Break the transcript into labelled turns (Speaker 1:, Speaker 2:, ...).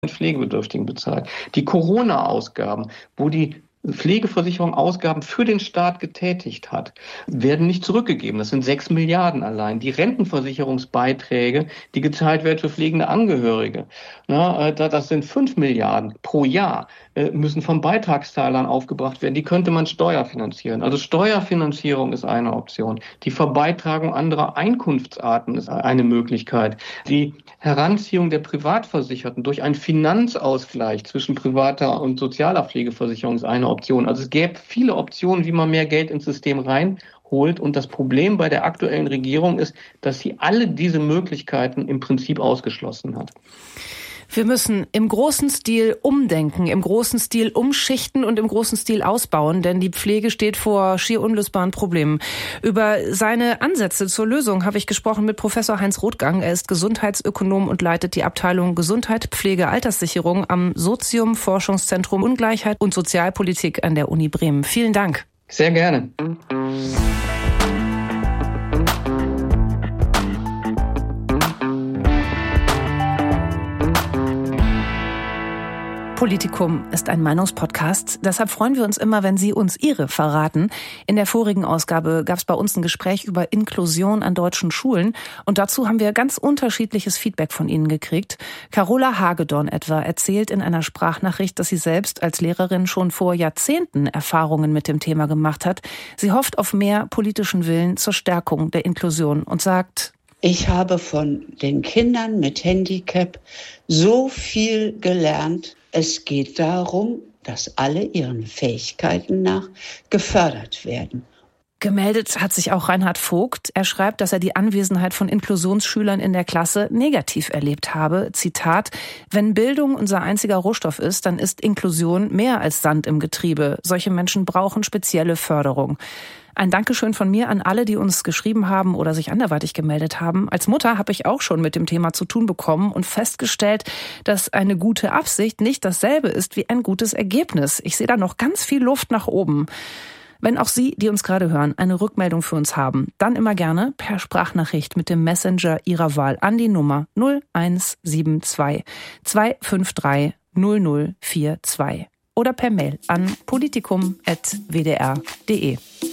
Speaker 1: Pflegebedürftigen bezahlt. Die Corona-Ausgaben, wo die Pflegeversicherung Ausgaben für den Staat getätigt hat, werden nicht zurückgegeben. Das sind 6 Milliarden allein. Die Rentenversicherungsbeiträge, die gezahlt werden für pflegende Angehörige, das sind 5 Milliarden pro Jahr, müssen von Beitragszahlern aufgebracht werden. Die könnte man steuerfinanzieren. Also Steuerfinanzierung ist eine Option. Die Verbeitragung anderer Einkunftsarten ist eine Möglichkeit. Die Heranziehung der Privatversicherten durch einen Finanzausgleich zwischen privater und sozialer Pflegeversicherung ist eine Option. Also es gäbe viele Optionen, wie man mehr Geld ins System reinholt. Und das Problem bei der aktuellen Regierung ist, dass sie alle diese Möglichkeiten im Prinzip ausgeschlossen hat.
Speaker 2: Wir müssen im großen Stil umdenken, im großen Stil umschichten und im großen Stil ausbauen, denn die Pflege steht vor schier unlösbaren Problemen. Über seine Ansätze zur Lösung habe ich gesprochen mit Professor Heinz Rothgang. Er ist Gesundheitsökonom und leitet die Abteilung Gesundheit, Pflege, Alterssicherung am Sozium Forschungszentrum Ungleichheit und Sozialpolitik an der Uni Bremen. Vielen Dank.
Speaker 1: Sehr gerne.
Speaker 2: Politikum ist ein Meinungspodcast. Deshalb freuen wir uns immer, wenn Sie uns Ihre verraten. In der vorigen Ausgabe gab es bei uns ein Gespräch über Inklusion an deutschen Schulen. Und dazu haben wir ganz unterschiedliches Feedback von Ihnen gekriegt. Carola Hagedorn etwa erzählt in einer Sprachnachricht, dass sie selbst als Lehrerin schon vor Jahrzehnten Erfahrungen mit dem Thema gemacht hat. Sie hofft auf mehr politischen Willen zur Stärkung der Inklusion und sagt:
Speaker 3: Ich habe von den Kindern mit Handicap so viel gelernt. Es geht darum, dass alle ihren Fähigkeiten nach gefördert werden.
Speaker 2: Gemeldet hat sich auch Reinhard Vogt. Er schreibt, dass er die Anwesenheit von Inklusionsschülern in der Klasse negativ erlebt habe. Zitat: Wenn Bildung unser einziger Rohstoff ist, dann ist Inklusion mehr als Sand im Getriebe. Solche Menschen brauchen spezielle Förderung. Ein Dankeschön von mir an alle, die uns geschrieben haben oder sich anderweitig gemeldet haben. Als Mutter habe ich auch schon mit dem Thema zu tun bekommen und festgestellt, dass eine gute Absicht nicht dasselbe ist wie ein gutes Ergebnis. Ich sehe da noch ganz viel Luft nach oben. Wenn auch Sie, die uns gerade hören, eine Rückmeldung für uns haben, dann immer gerne per Sprachnachricht mit dem Messenger Ihrer Wahl an die Nummer 0172 253 0042 oder per Mail an politikum@wdr.de.